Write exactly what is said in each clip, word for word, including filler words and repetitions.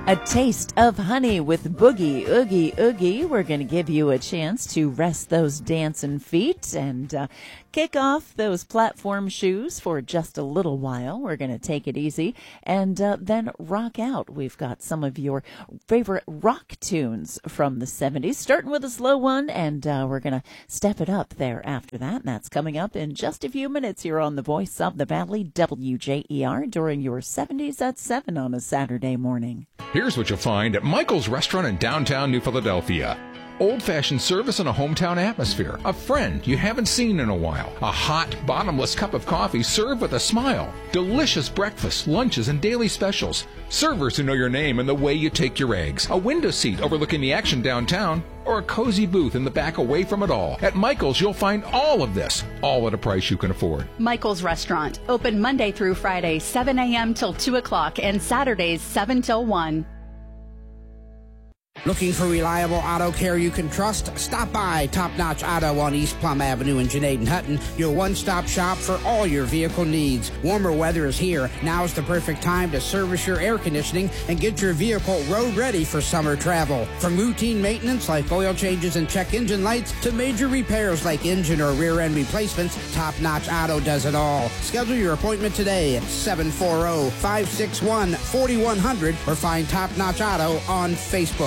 A taste of honey with Boogie Oogie Oogie. We're going to give you a chance to rest those dancing feet and uh, kick off those platform shoes for just a little while. We're going to take it easy and uh, then rock out. We've got some of your favorite rock tunes from the seventies, starting with a slow one, and uh, we're going to step it up there after that. And that's coming up in just a few minutes here on the Voice of the Valley, W J E R, during your seventies at seven on a Saturday morning. Here's what you'll find at Michael's Restaurant in downtown New Philadelphia. Old-fashioned service in a hometown atmosphere. A friend you haven't seen in a while. A hot, bottomless cup of coffee served with a smile. Delicious breakfasts, lunches, and daily specials. Servers who know your name and the way you take your eggs. A window seat overlooking the action downtown. Or a cozy booth in the back away from it all. At Michael's, you'll find all of this, all at a price you can afford. Michael's Restaurant, open Monday through Friday, seven a.m. till two o'clock, and Saturdays, seven till one. Looking for reliable auto care you can trust? Stop by Top Notch Auto on East Plum Avenue in Janaid and Hutton, your one-stop shop for all your vehicle needs. Warmer weather is here. Now's the perfect time to service your air conditioning and get your vehicle road ready for summer travel. From routine maintenance like oil changes and check engine lights to major repairs like engine or rear end replacements, Top Notch Auto does it all. Schedule your appointment today at seven four zero, five six one, four one zero zero or find Top Notch Auto on Facebook.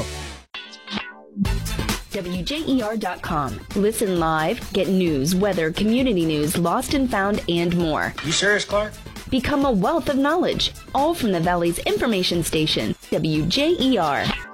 W J E R dot com. Listen live, get news, weather, community news, lost and found, and more. You serious, Clark? Become a wealth of knowledge, all from the Valley's information station, W J E R.